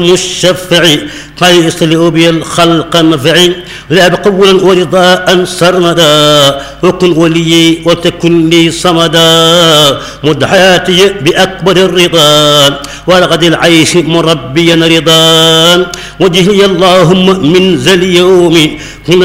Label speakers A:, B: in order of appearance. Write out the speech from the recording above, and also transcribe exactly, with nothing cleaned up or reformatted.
A: الشفع قيس لأبي الخلق نفعي لا بقولا ورضاء سرمدا وكن ولي وتكن لي صمدا مد حياتي بأكبر الرضا ولقد العيش مربيا رضا وجهي اللهم من ذا اليوم